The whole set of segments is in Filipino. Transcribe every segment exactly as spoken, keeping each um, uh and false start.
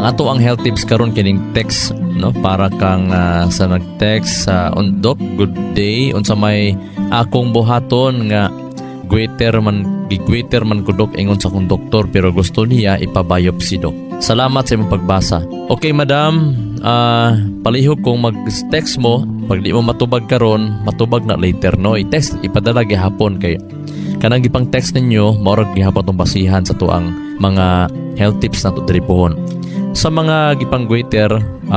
ang ato ang health tips karon kining text, no, para kang uh, sa nag-text sa uh, on doc, good day, unsa may akong buhaton nga gwaiter man gigwaiter man kudok ingon sa kong doktor pero gusto niya ipabiopsy dok. Salamat sa imong pagbasa. Okay madam, uh, palihog kung mag-text mo, pag di mo matubag karon, matubag na later, no? I-text ipadala gihapon kay kanang gipang text ninyo maurag gihapon tong basihan sa tuang mga health tips na to diri pohon. Sa mga gipang gwaiter,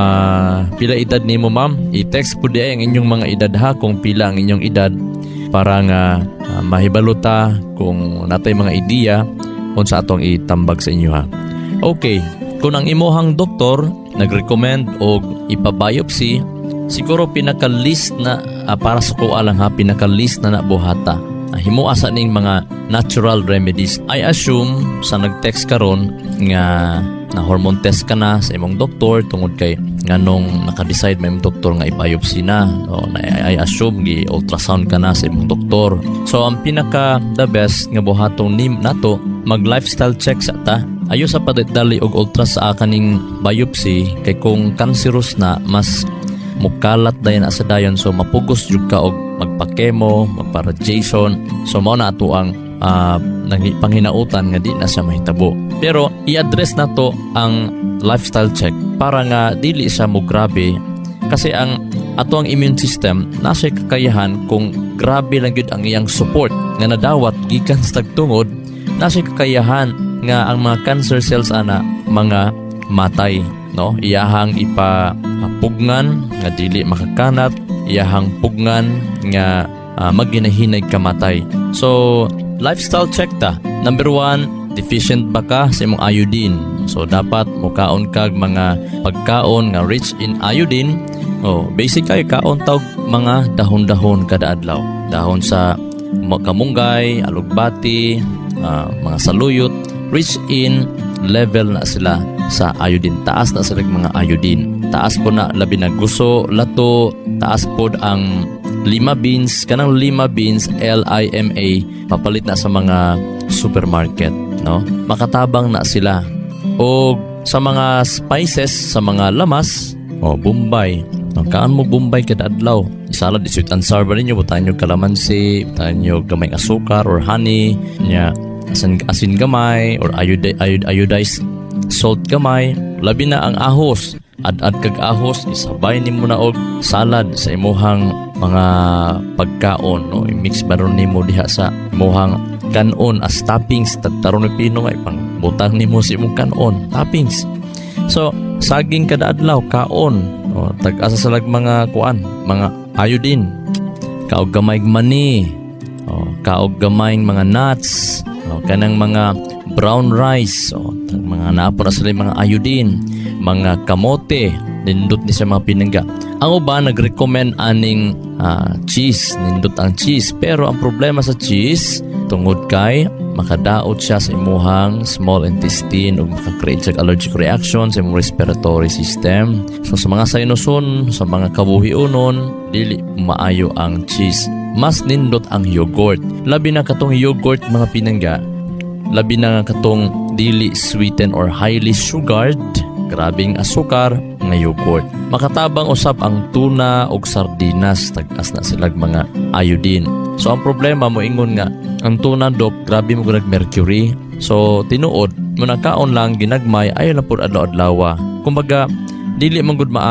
uh, pila edad nimo ma'am? I-text pud di ang inyong mga edad ha, kung pila ang inyong edad para nga uh, mahibaluta kung natay mga ideya unsa atong itambag sa inyo ha. Okay, kung ang imuhang doktor nag-recommend og ipabiopsy, siguro pinaka-list na uh, para sa kuha lang ha, pinaka-list na nabuhata. Uh, himuasa ning mga natural remedies. I assume sa nag-text karon nga na hormone test ka na sa imong doktor tungod kay nganong naka-decide may imong doktor nga i-biopsy na, o na I assume gi ultrasound ka na sa imong doktor. So ang pinaka the best nga buhatong nim nato mag lifestyle check sa ta. Ayo sa padali og ultra sa kaning biopsy kay kung cancerous na mas mukalat dayon sa dayon, so mapugos jud ka og magpa-chemo, magpa-radiation. So mao na ato ang uh, panghinautan nga di na siya mahitabo. Pero i-address na to ang lifestyle check para nga dili siya mo grabe, kasi ang ato ang immune system nasa kakayahan kung grabe lang gyud ang iyang support nga nadawat gikan sa tagtungod, nasa kakayahan nga ang mga cancer cells ana mga matay, no? Iyahang ipa pugnan nga dili makakanat, iyahang pugnan nga uh, maginahinay kamatay. So lifestyle check ta. Number one, deficient ba ka sa imong iodine? So dapat mukaon kag mga pagkaon nga rich in iodine. Oh, basic kay kaon tawag mga dahon-dahon kada adlaw. Dahon sa kamunggay, alugbati, uh, mga saluyot, rich in level na sila sa iodine. Taas na sila mga iodine. Taas po na labi na guso, lato, taas po ang lima beans, kanang lima beans, L I M A, papalit na sa mga supermarket, no? Makatabang na sila. O sa mga spices, sa mga lamas, o Bombay. No, kaan mo Bombay kada adlaw. Isalad, sweet and sour ba ninyo? Butahan nyo kalamansi, butahan nyo gamay asukar or honey, nya asin, asin gamay, or iodi, iod, iodized salt gamay. Labi na ang ahos. Ad-ad kag ahos, isabay nimo na og salad sa imuhang mga pagkaon, no? I-mix ba ron nimo diha sa imuhang kanon as toppings. Tagtaron ni Pino nga ipang butang nimo sa imong kanon toppings. So saging kada adlaw kaon, no? Tag-asa sa lag mga kuan, mga iodine, kaog gamay mani, no? Kaog gamay mga nuts, no? Kanang mga brown rice, so mga naapo na sila mga iodine, mga kamote, nindot ni sa mga pinangga. Ang uba nag-recommend aning uh, cheese, nindot ang cheese. Pero ang problema sa cheese, tungod kay makadaot siya sa imuhang small intestine o makakreate siya allergic reaction sa imong respiratory system. So sa mga sinuson, sa mga kabuhiunon, dili maayo ang cheese. Mas nindot ang yogurt. Labi na katong yogurt mga pinangga, labi na nga katong dili sweetened or highly sugared, grabing asukar nga yogurt. Makatabang usab ang tuna og sardinas, tag-as na silag mga iodine. So ang problema mo ingon nga ang tuna dok grabe mo gunag mercury. So tinuod mo nakaon lang ginagmay ayo na pud adlaw-adlaw. Kumbaga dili man gud